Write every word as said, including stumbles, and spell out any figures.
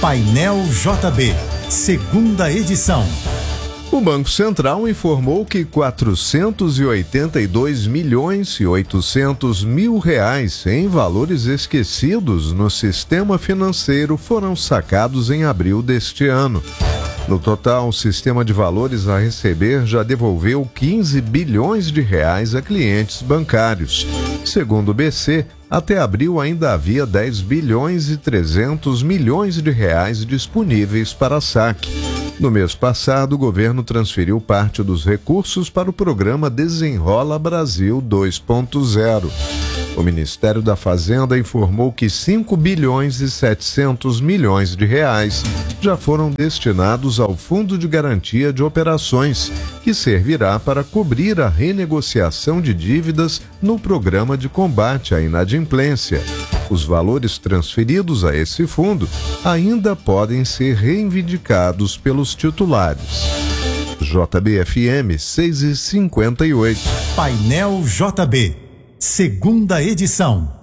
Painel J B, segunda edição. O Banco Central informou que quatrocentos e oitenta e dois milhões e oitocentos mil reais em valores esquecidos no sistema financeiro foram sacados em abril deste ano. No total, o sistema de valores a receber já devolveu quinze bilhões de reais a clientes bancários. Segundo o B C, até abril ainda havia dez bilhões e trezentos milhões de reais disponíveis para saque. No mês passado, o governo transferiu parte dos recursos para o programa Desenrola Brasil dois ponto zero. O Ministério da Fazenda informou que cinco bilhões e setecentos milhões de reais já foram destinados ao Fundo de Garantia de Operações, que servirá para cobrir a renegociação de dívidas no programa de combate à inadimplência. Os valores transferidos a esse fundo ainda podem ser reivindicados pelos titulares. J B F M seis e cinquenta e oito. Painel J B, segunda edição.